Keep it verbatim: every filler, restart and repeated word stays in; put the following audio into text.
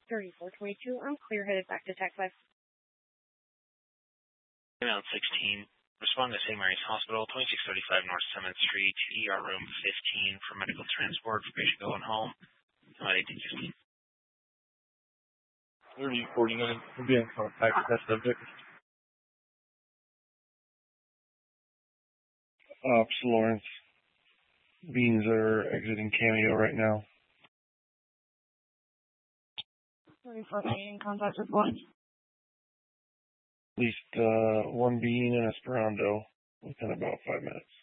thirty-four twenty-two, I'm clear, headed back to Tech five. Amount sixteen, respond to Saint Mary's Hospital, twenty-six thirty-five North seventh Street, E R room fifteen for medical transport for patient going home. About eighteen fifteen. thirty forty-nine, we'll be in contact with that subject. Ops Lawrence. Beans are exiting Cameo right now. thirty-four in contact with one. At least uh, one bean and Esperando within about five minutes.